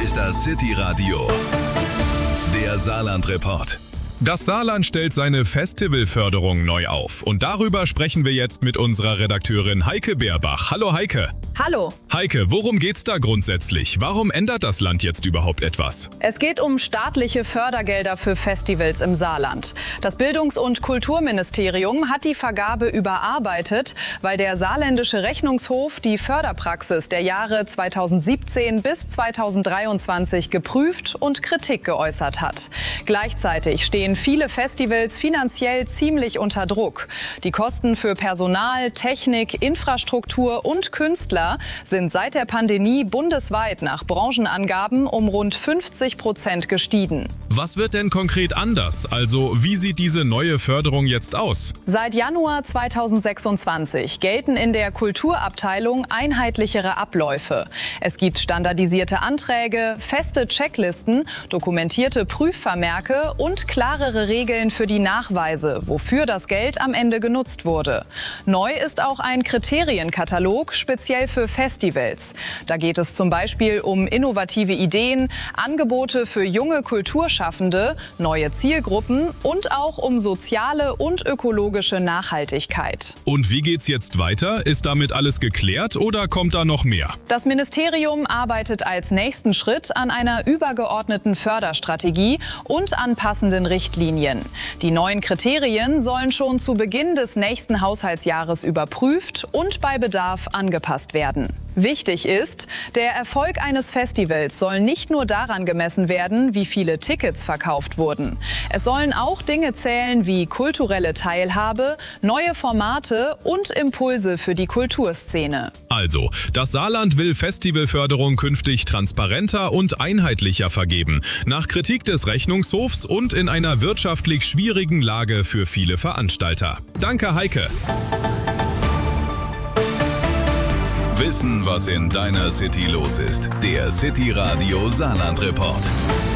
ist das City Radio, der Saarland-Report. Das Saarland stellt seine Festivalförderung neu auf. Und darüber sprechen wir jetzt mit unserer Redakteurin Heike Beerbach. Hallo Heike. Hallo. Heike, worum geht's da grundsätzlich? Warum ändert das Land jetzt überhaupt etwas? Es geht um staatliche Fördergelder für Festivals im Saarland. Das Bildungs- und Kulturministerium hat die Vergabe überarbeitet, weil der saarländische Rechnungshof die Förderpraxis der Jahre 2017 bis 2023 geprüft und Kritik geäußert hat. Gleichzeitig stehen viele Festivals finanziell ziemlich unter Druck. Die Kosten für Personal, Technik, Infrastruktur und Künstler sind seit der Pandemie bundesweit nach Branchenangaben um rund 50% gestiegen. Was wird denn konkret anders? Also wie sieht diese neue Förderung jetzt aus? Seit Januar 2026 gelten in der Kulturabteilung einheitlichere Abläufe. Es gibt standardisierte Anträge, feste Checklisten, dokumentierte Prüfvermerke und klarere Regeln für die Nachweise, wofür das Geld am Ende genutzt wurde. Neu ist auch ein Kriterienkatalog speziell für Festivals. Da geht es zum Beispiel um innovative Ideen, Angebote für junge Kulturschaffende, neue Zielgruppen und auch um soziale und ökologische Nachhaltigkeit. Und wie geht's jetzt weiter? Ist damit alles geklärt oder kommt da noch mehr? Das Ministerium arbeitet als nächsten Schritt an einer übergeordneten Förderstrategie und an passenden Richtlinien. Die neuen Kriterien sollen schon zu Beginn des nächsten Haushaltsjahres überprüft und bei Bedarf angepasst werden. Wichtig ist, der Erfolg eines Festivals soll nicht nur daran gemessen werden, wie viele Tickets verkauft wurden. Es sollen auch Dinge zählen wie kulturelle Teilhabe, neue Formate und Impulse für die Kulturszene. Also, das Saarland will Festivalförderung künftig transparenter und einheitlicher vergeben, nach Kritik des Rechnungshofs und in einer wirtschaftlich schwierigen Lage für viele Veranstalter. Danke, Heike. Wissen, was in deiner City los ist. Der City Radio Saarland-Report.